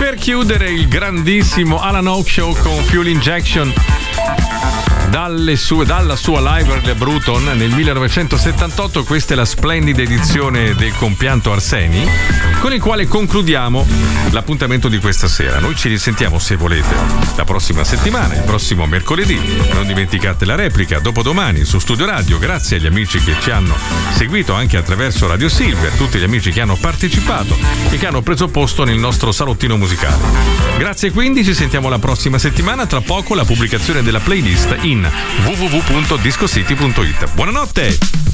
per chiudere il grandissimo Alan Oak Show con Fuel Injection dalla sua live Le Bruton nel 1978. Questa è la splendida edizione del compianto Arseni, con il quale concludiamo l'appuntamento di questa sera. Noi ci risentiamo, se volete, la prossima settimana, il prossimo mercoledì. Non dimenticate la replica dopodomani su Studio Radio. Grazie agli amici che ci hanno seguito anche attraverso Radio Silver, tutti gli amici che hanno partecipato e che hanno preso posto nel nostro salottino musicale. Grazie, quindi ci sentiamo la prossima settimana. Tra poco la pubblicazione della playlist in www.discocity.it. Buonanotte!